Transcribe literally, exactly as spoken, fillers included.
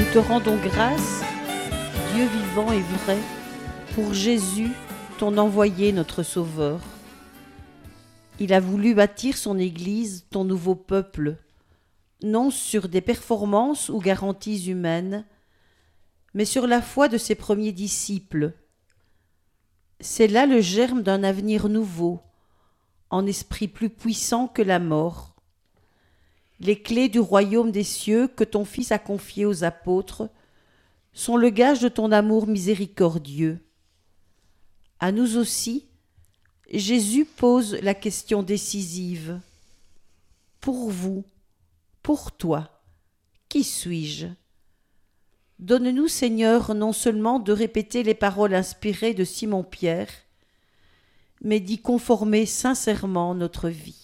Nous te rendons grâce, Dieu vivant et vrai, pour Jésus, ton envoyé, notre Sauveur. Il a voulu bâtir son Église, ton nouveau peuple, non sur des performances ou garanties humaines, mais sur la foi de ses premiers disciples. C'est là le germe d'un avenir nouveau, en esprit plus puissant que la mort. Les clés du royaume des cieux que ton Fils a confiées aux apôtres sont le gage de ton amour miséricordieux. À nous aussi, Jésus pose la question décisive. Pour vous, pour toi, qui suis-je ? Donne-nous, Seigneur, non seulement de répéter les paroles inspirées de Simon-Pierre, mais d'y conformer sincèrement notre vie.